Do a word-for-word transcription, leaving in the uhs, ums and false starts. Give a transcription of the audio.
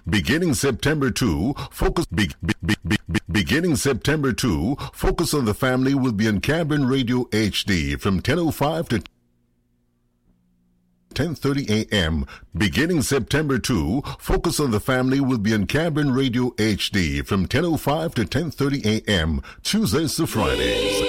Beginning September second, focus be, be, be, be, beginning September second, Focus on the Family will be on Cameron Radio H D from ten oh five to ten thirty a.m. Beginning September second, Focus on the Family will be on Cameron Radio H D from ten oh five to ten thirty a.m. Tuesdays to Fridays.